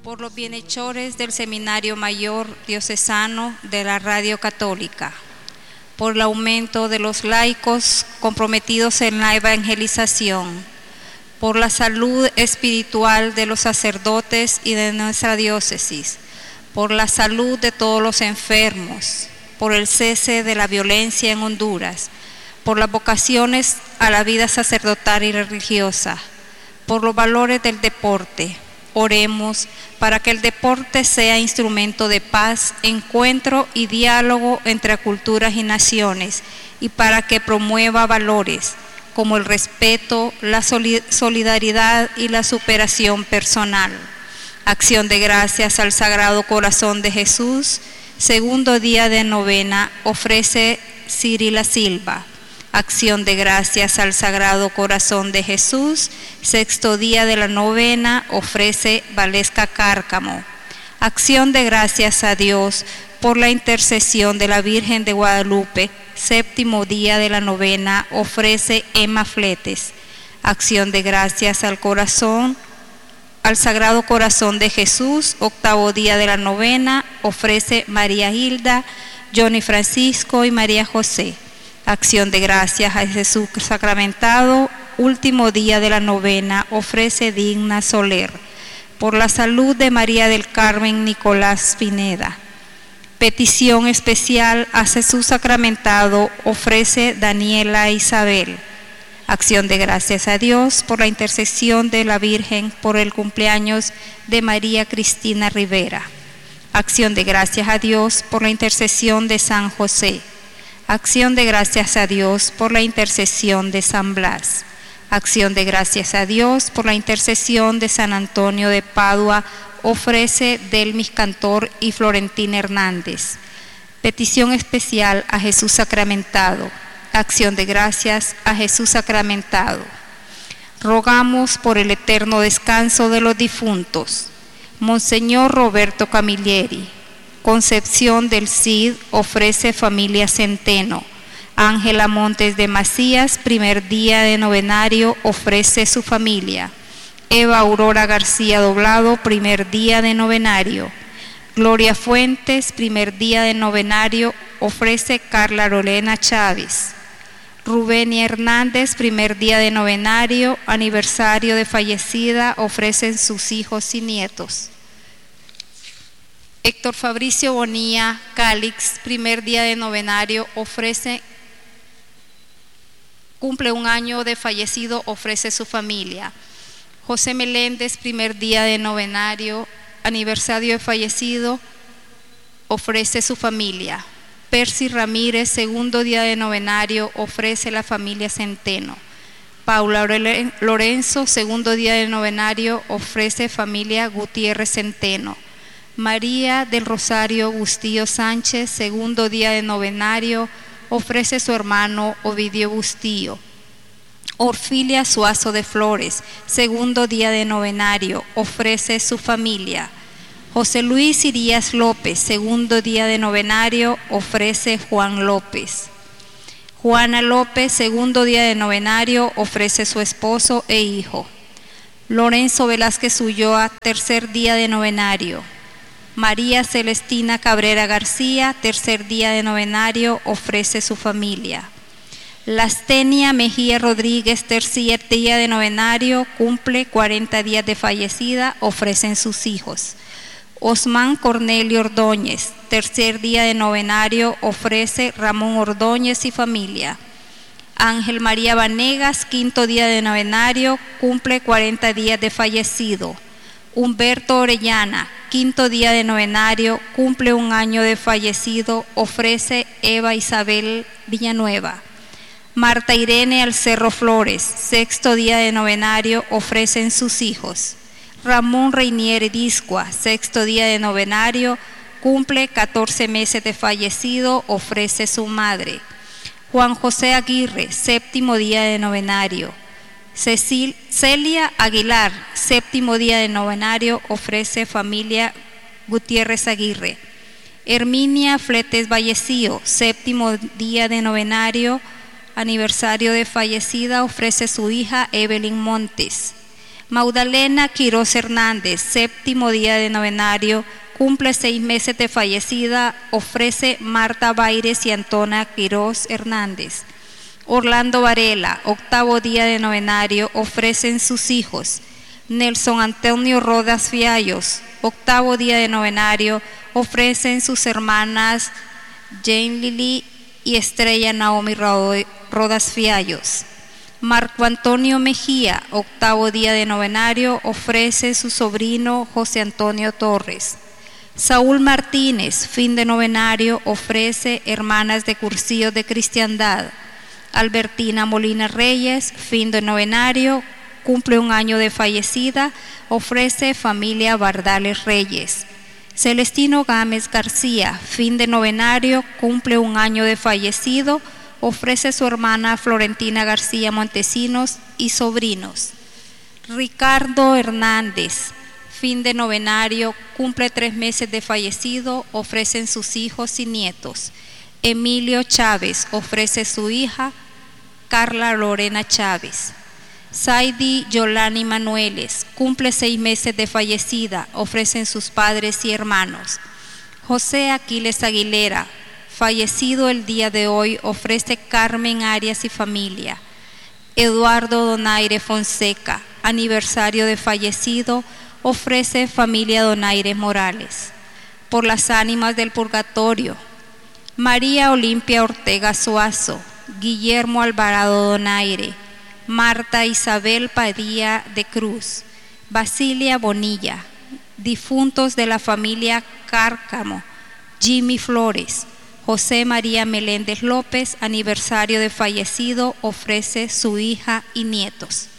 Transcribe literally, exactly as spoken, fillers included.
por los bienhechores del Seminario Mayor Diocesano de la Radio Católica, por el aumento de los laicos comprometidos en la evangelización, por la salud espiritual de los sacerdotes y de nuestra diócesis, por la salud de todos los enfermos, por el cese de la violencia en Honduras, por las vocaciones a la vida sacerdotal y religiosa, por los valores del deporte. Oremos para que el deporte sea instrumento de paz, encuentro y diálogo entre culturas y naciones, y para que promueva valores como el respeto, la solidaridad y la superación personal. Acción de gracias al Sagrado Corazón de Jesús, segundo día de novena, ofrece Cirila Silva. Acción de gracias al Sagrado Corazón de Jesús, sexto día de la novena, ofrece Valesca Cárcamo. Acción de gracias a Dios por la intercesión de la Virgen de Guadalupe, séptimo día de la novena, ofrece Emma Fletes. Acción de gracias al corazón, al Sagrado Corazón de Jesús, octavo día de la novena, ofrece María Hilda, Johnny Francisco y María José. Acción de gracias a Jesús sacramentado, último día de la novena, ofrece Digna Soler. Por la salud de María del Carmen Nicolás Pineda. Petición especial a Jesús sacramentado, ofrece Daniela Isabel. Acción de gracias a Dios por la intercesión de la Virgen por el cumpleaños de María Cristina Rivera. Acción de gracias a Dios por la intercesión de San José. Acción de gracias a Dios por la intercesión de San Blas. Acción de gracias a Dios por la intercesión de San Antonio de Padua, ofrece Delmis Cantor y Florentina Hernández. Petición especial a Jesús sacramentado. Acción de gracias a Jesús sacramentado. Rogamos por el eterno descanso de los difuntos. Monseñor Roberto Camilleri. Concepción del Cid, ofrece familia Centeno. Ángela Montes de Macías, primer día de novenario, ofrece su familia. Eva Aurora García Doblado, primer día de novenario. Gloria Fuentes, primer día de novenario, ofrece Carla Lorena Chávez. Rubenia Hernández, primer día de novenario, aniversario de fallecida, ofrecen sus hijos y nietos. Héctor Fabricio Bonilla Cálix, primer día de novenario, ofrece, cumple un año de fallecido, ofrece su familia. José Meléndez, primer día de novenario, aniversario de fallecido, ofrece su familia. Percy Ramírez, segundo día de novenario, ofrece la familia Centeno. Paula Lorenzo, segundo día de novenario, ofrece familia Gutiérrez Centeno. María del Rosario Bustillo Sánchez, segundo día de novenario, ofrece su hermano Ovidio Bustillo. Orfilia Suazo de Flores, segundo día de novenario, ofrece su familia. José Luis Irías López, segundo día de novenario, ofrece Juan López. Juana López, segundo día de novenario, ofrece su esposo e hijo. Lorenzo Velázquez Ulloa, tercer día de novenario. María Celestina Cabrera García, tercer día de novenario, ofrece su familia. Lastenia Mejía Rodríguez, tercer día de novenario, cumple cuarenta días de fallecida, ofrecen sus hijos. Osman Cornelio Ordóñez, tercer día de novenario, ofrece Ramón Ordóñez y familia. Ángel María Vanegas, quinto día de novenario, cumple cuarenta días de fallecido. Humberto Orellana, quinto día de novenario, cumple un año de fallecido, ofrece Eva Isabel Villanueva. Marta Irene Alcerro Flores, sexto día de novenario, ofrecen sus hijos. Ramón Reinier Discua, sexto día de novenario, cumple catorce meses de fallecido, ofrece su madre. Juan José Aguirre, séptimo día de novenario. Cecil, Celia Aguilar, séptimo día de novenario, ofrece familia Gutiérrez Aguirre. Herminia Fletes Vallecillo, séptimo día de novenario, aniversario de fallecida, ofrece su hija Evelyn Montes. Magdalena Quiroz Hernández, séptimo día de novenario, cumple seis meses de fallecida, ofrece Marta Baires y Antona Quiroz Hernández. Orlando Varela, octavo día de novenario, ofrecen sus hijos. Nelson Antonio Rodas Fiallos, octavo día de novenario, ofrecen sus hermanas Jane Lili y Estrella Naomi Rodas Fiallos. Marco Antonio Mejía, octavo día de novenario, ofrece su sobrino José Antonio Torres. Saúl Martínez, fin de novenario, ofrece hermanas de cursillos de cristiandad. Albertina Molina Reyes, fin de novenario, cumple un año de fallecida, ofrece familia Bardales Reyes. Celestino Gámez García, fin de novenario, cumple un año de fallecido, ofrece su hermana Florentina García Montesinos y sobrinos. Ricardo Hernández, fin de novenario, cumple tres meses de fallecido, ofrecen sus hijos y nietos. Emilio Chávez, ofrece su hija Carla Lorena Chávez. Saidi Yolani Manueles, cumple seis meses de fallecida, ofrecen sus padres y hermanos. José Aquiles Aguilera, fallecido el día de hoy, ofrece Carmen Arias y familia. Eduardo Donaire Fonseca, aniversario de fallecido, ofrece familia Donaire Morales. Por las ánimas del purgatorio, María Olimpia Ortega Suazo, Guillermo Alvarado Donaire, Marta Isabel Padilla de Cruz, Basilia Bonilla. Difuntos de la familia Cárcamo, Jimmy Flores, José María Meléndez López, aniversario de fallecido, ofrece su hija y nietos.